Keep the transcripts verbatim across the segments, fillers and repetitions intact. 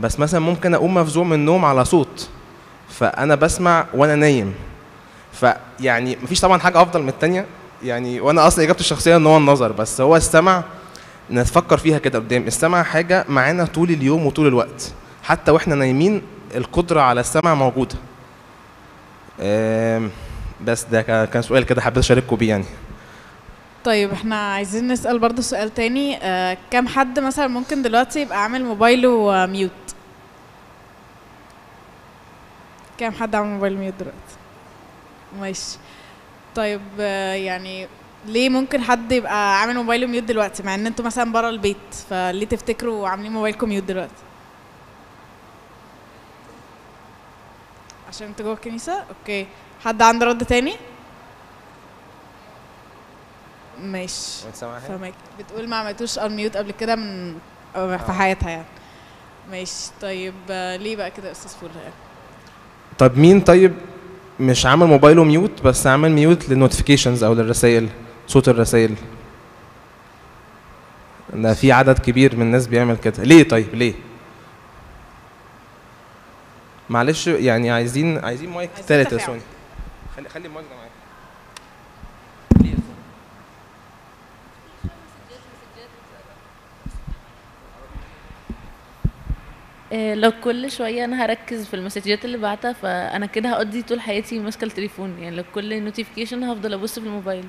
بس مثلا ممكن اقوم مفزوع من النوم على صوت، فانا بسمع وانا نايم. فيعني مفيش طبعا حاجه افضل من التانيه يعني، وانا اصلا اجابتي الشخصيه ان هو النظر، بس هو السمع نتفكر فيها كده قدام. السمع حاجه معانا طول اليوم وطول الوقت، حتى واحنا نايمين القدره على السمع موجوده. بس ده كان سؤال كده حبيت اشارككم بيه يعني. طيب احنا عايزين نسأل برضو سؤال تاني. آه كم حد مثلا ممكن دلوقتي يبقى عامل موبايله ميوت؟ كم حد عامل موبايله ميوت دلوقتي؟ ماشي. طيب آه يعني ليه ممكن حد يبقى عامل موبايله ميوت دلوقتي مع ان انتوا مثلا بره البيت؟ فليه تفتكروا عاملين موبايلكم ميوت دلوقتي؟ عشان انتوا جوه الكنيسة؟ اوكي. حد عنده رد تاني؟ ماشي. فماك بتقول ما عملتوش انميوت قبل كده من في حياتها يعني. ماشي. طيب ليه بقى كده يا استاذ فول يعني؟ طب مين طيب مش عامل موبايله ميوت بس عامل ميوت للنوتيفيكيشنز او للرسائل، صوت الرسائل؟ ده في عدد كبير من الناس بيعمل كده. ليه طيب ليه؟ معلش يعني عايزين عايزين مايك ثالث يا سوني. خلي خلي المايك ده معاك. لو كل شويه انا هركز في المسجات اللي بعتها فانا كده هقضي طول حياتي ماسكه التليفون، يعني لو كل نوتيفيكيشن هفضل ابص في الموبايل.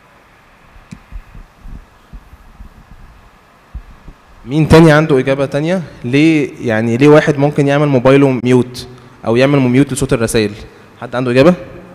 مين تاني عنده اجابه تانية؟ ليه يعني ليه واحد ممكن يعمل موبايله ميوت او يعمل ميوت لصوت الرسائل؟ حد عنده اجابه؟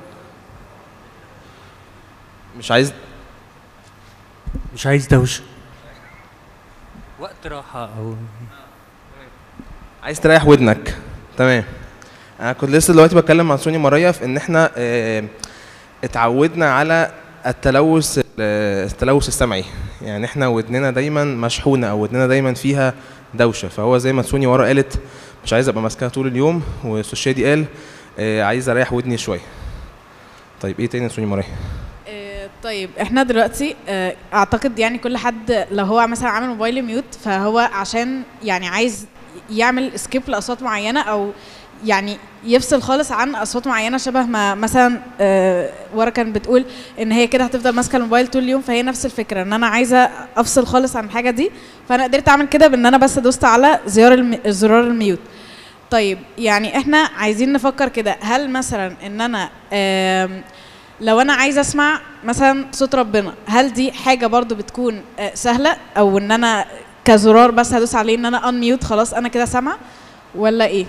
مش عايز مش عايز دوشه، وقت راحه او عايز تريح ودنك. تمام. انا كنت لسه دلوقتي بتكلم مع سوني ماريا في ان احنا اه اتعودنا على التلوث التلوث السمعي، يعني احنا ودننا دايما مشحونه او ودننا دايما فيها دوشه. فهو زي ما سوني ورا قالت مش عايز ابقى ماسكها طول اليوم، والسوشيدي قال اه عايز اريح ودني شويه. طيب ايه تاني يا سوني ماريا؟ طيب احنا دلوقتي اعتقد يعني كل حد لو هو مثلا عامل موبايل ميوت فهو عشان يعني عايز يعمل سكيب لاصوات معينه، او يعني يفصل خالص عن اصوات معينه، شبه ما مثلا ورا كان بتقول ان هي كده هتفضل ماسكه الموبايل طول اليوم. فهي نفس الفكره، ان انا عايزه افصل خالص عن الحاجه دي، فانا قدرت اعمل كده بان انا بس دوست على زرار زرار الميوت. طيب يعني احنا عايزين نفكر كده، هل مثلا ان انا لو انا عايزه اسمع مثلا صوت ربنا، هل دي حاجه برضو بتكون سهله، او ان انا كزرار بس هدوس عليه ان انا انميوت خلاص انا كده سامعه، ولا ايه؟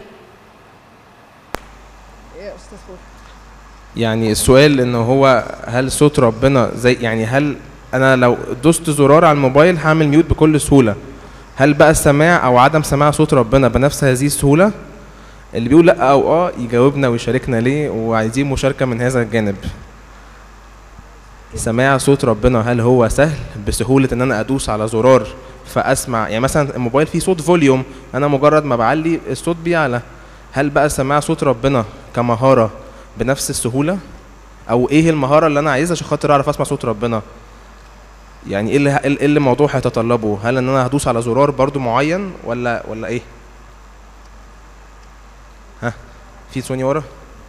ايه يا استاذ فوق؟ يعني السؤال ان هو هل صوت ربنا زي يعني هل انا لو دوست زرار على الموبايل هعمل ميوت بكل سهوله، هل بقى السماع او عدم سماع صوت ربنا بنفس هذه السهوله؟ اللي بيقول لا او اه يجاوبنا ويشاركنا ليه، وعايزين مشاركه من هذا الجانب. سماع صوت ربنا هل هو سهل بسهوله ان انا ادوس على زرار فاسمع؟ يعني مثلا الموبايل فيه صوت فوليوم، انا مجرد ما بعلي الصوت بيعلى. هل بقى سماع صوت ربنا كمهاره بنفس السهوله؟ او ايه المهاره اللي انا عايزها عشان خاطر اعرف اسمع صوت ربنا؟ يعني ايه اللي ايه اللي الموضوع هيتطلبه؟ هل ان انا هدوس على زرار برضو معين ولا ولا ايه؟ ها في سوني ورا؟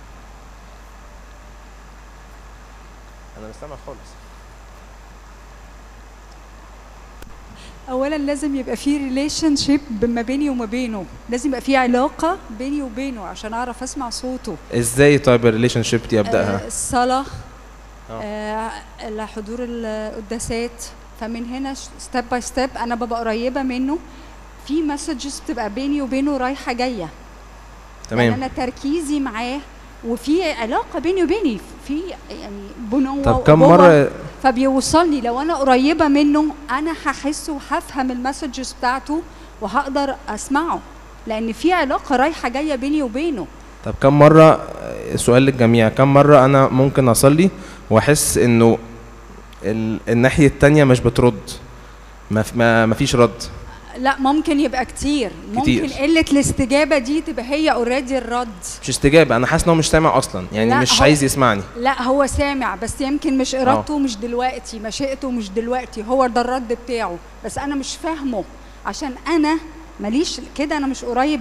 انا مش سامع خالص. اولا لازم يبقى في ريليشن شيب ما بيني وما بينه، لازم يبقى في علاقه بيني وبينه عشان اعرف اسمع صوته. ازاي طيب الريليشن شيب دي ابداها؟ آه الصلاه، آه حضور القداسات، فمن هنا ستيب باي ستيب انا ببقى قريبه منه، في مسجز بتبقى بيني وبينه رايحه جايه. تمام. يعني انا تركيزي معاه وفي علاقه بيني وبيني، في يعني بنوه. طب كم مره فبيوصلني لو انا قريبه منه انا هحس وهفهم المسجز بتاعته وهقدر اسمعه، لان في علاقه رايحه جايه بيني وبينه. طب كم مره، سؤال للجميع، كم مره انا ممكن اصلي واحس انه الناحيه الثانيه مش بترد، ما ما فيش رد؟ لا ممكن يبقى كتير, كتير. ممكن قله الاستجابه دي تبقى هي اوريدي الرد. مش استجابه، انا حاسس ان هو مش سامع اصلا، يعني مش عايز يسمعني. لا هو سامع بس يمكن مش ارادته، مش دلوقتي، مشيئته مش دلوقتي، هو ده الرد بتاعه، بس انا مش فاهمه عشان انا ماليش كده، انا مش قريب